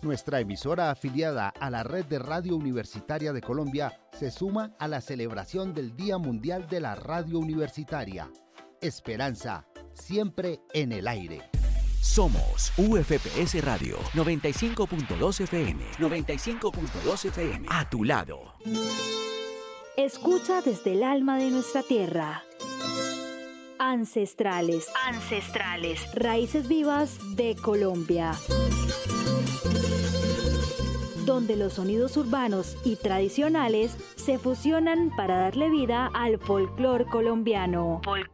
Nuestra emisora afiliada a la Red de Radio Universitaria de Colombia se suma a la celebración del Día Mundial de la Radio Universitaria. Esperanza, siempre en el aire. Somos UFPS Radio 95.2 FM, 95.2 FM, a tu lado. Escucha desde el alma de nuestra tierra. Ancestrales, raíces vivas de Colombia. Donde los sonidos urbanos y tradicionales se fusionan para darle vida al folclor colombiano.